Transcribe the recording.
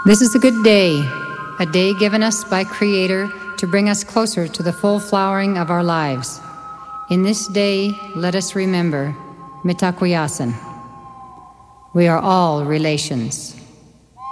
This is a good day, a day given us by Creator to bring us closer to the full flowering of our lives. In this day, let us remember Mitakuye Oyasin. We are all relations.